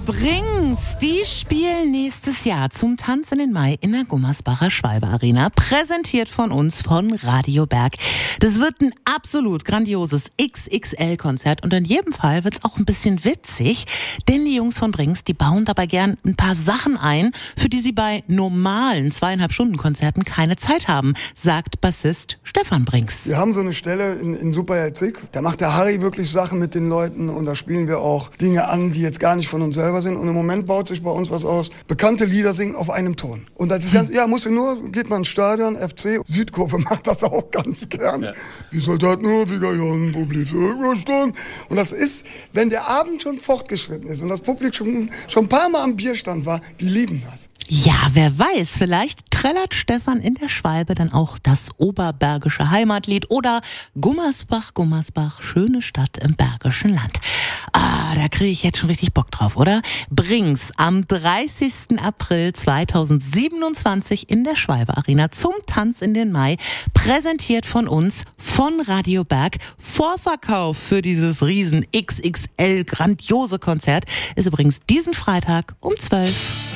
Brings, die spielen nächstes Jahr zum Tanz in den Mai in der Gummersbacher Schwalbe Arena, präsentiert von uns von Radio Berg. Das wird ein absolut grandioses XXL-Konzert und in jedem Fall wird's auch ein bisschen witzig, denn die Jungs von Brings, die bauen dabei gern ein paar Sachen ein, für die sie bei normalen 2,5-Stunden-Konzerten keine Zeit haben, sagt Bassist Stefan Brings. Wir haben so eine Stelle in Superherzig, da macht der Harry wirklich Sachen mit den Leuten und da spielen wir auch Dinge an, die jetzt gar nicht von uns selber sind. Und im Moment baut sich bei uns was aus. Bekannte Lieder singen auf einem Ton. Und das ist ganz, geht man ins Stadion, FC, Südkurve macht das auch ganz gern. Ja. Wie soll das nur, wie Jan, wo blieb Stand? Und das ist, wenn der Abend schon fortgeschritten ist und das Publikum schon ein paar Mal am Bierstand war, die lieben das. Ja, wer weiß, vielleicht trällert Stefan in der Schwalbe dann auch das oberbergische Heimatlied oder Gummersbach, Gummersbach, schöne Stadt im Bergischen Land. Da kriege ich jetzt schon richtig Bock drauf, oder? Brings am 30. April 2027 in der Schwalbe Arena zum Tanz in den Mai, präsentiert von uns, von Radio Berg. Vorverkauf für dieses riesen XXL grandiose Konzert ist übrigens diesen Freitag um 12.